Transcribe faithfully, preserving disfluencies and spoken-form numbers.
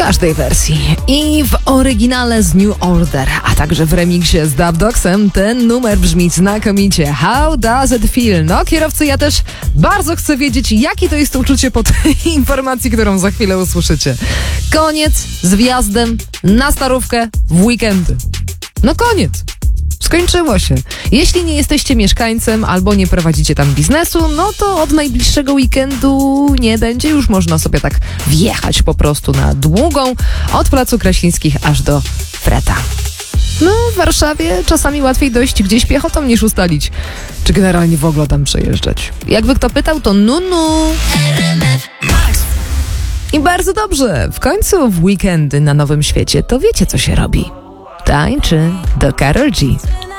każdej wersji. I w oryginale z New Order, a także w remiksie z Dub Dogsem ten numer brzmi znakomicie. How does it feel? No kierowcy, ja też bardzo chcę wiedzieć, jakie to jest uczucie po tej informacji, którą za chwilę usłyszycie. Koniec z wjazdem na Starówkę w weekendy. No koniec. Skończyło się. Jeśli nie jesteście mieszkańcem albo nie prowadzicie tam biznesu, no to od najbliższego weekendu nie będzie już można sobie tak wjechać po prostu na długą od Placu Krasińskich aż do Freta. No, w Warszawie czasami łatwiej dojść gdzieś piechotą niż ustalić, czy generalnie w ogóle tam przejeżdżać. Jakby kto pytał, to nunu. I bardzo dobrze. W końcu w weekendy na Nowym Świecie to wiecie, co się robi. Tańczy do Karol G.